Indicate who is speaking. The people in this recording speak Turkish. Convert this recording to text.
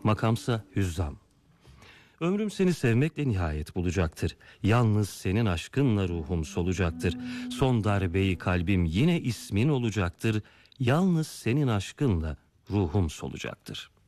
Speaker 1: Makamsa hüzzam. Ömrüm seni sevmekle nihayet bulacaktır. Yalnız senin aşkınla ruhum solacaktır. Son darbeyi kalbim yine ismin olacaktır. Yalnız senin aşkınla ruhum solacaktır.